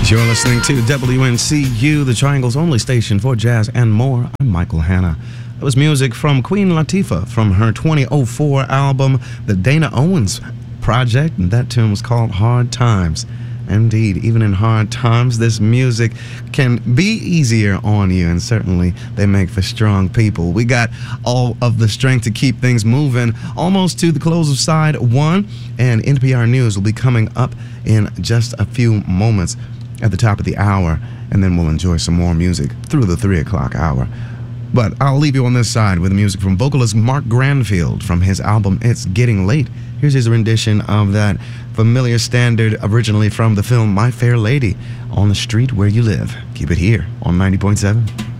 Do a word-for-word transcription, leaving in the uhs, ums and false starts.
You're listening to W N C U, the Triangle's only station for jazz and more. I'm Michael Hanna. That was music from Queen Latifah from her twenty oh four album, The Dana Owens Project, and that tune was called Hard Times. Indeed, even in hard times, this music can be easier on you, and certainly they make for strong people. We got all of the strength to keep things moving almost to the close of side one, and N P R News will be coming up in just a few moments at the top of the hour, and then we'll enjoy some more music through the three o'clock hour. But I'll leave you on this side with the music from vocalist Mark Granfield from his album It's Getting Late. Here's his rendition of that familiar standard originally from the film My Fair Lady, On the Street Where You Live. Keep it here on ninety point seven.